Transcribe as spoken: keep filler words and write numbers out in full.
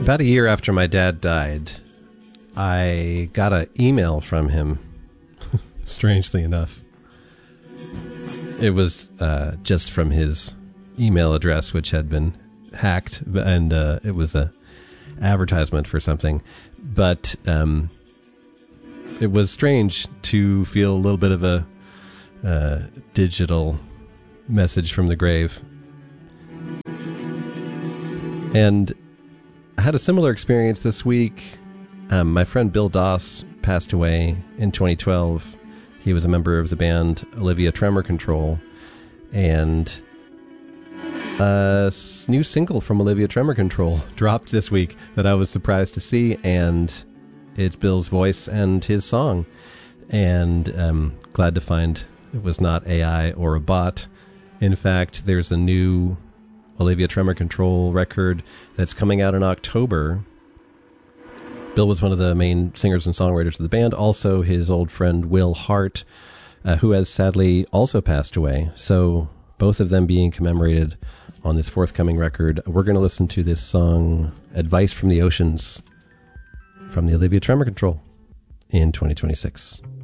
About a year after my dad died, I got an email from him, strangely enough. It was uh, just from his email address, which had been hacked, and uh, it was a advertisement for something. But um, it was strange to feel a little bit of a uh, digital message from the grave. And I had a similar experience this week. Um, my friend Bill Doss passed away in twenty twelve. He was a member of the band Olivia Tremor Control. And a new single from Olivia Tremor Control dropped this week that I was surprised to see. And it's Bill's voice and his song. And um, glad to find it was not A I or a bot. In fact, there's a new Olivia Tremor Control record that's coming out in October. Bill was one of the main singers and songwriters of the band. Also, his old friend Will Hart, uh, who has sadly also passed away. So both of them being commemorated on this forthcoming record. We're going to listen to this song, Advice from the Oceans, from the Olivia Tremor Control in twenty twenty-six.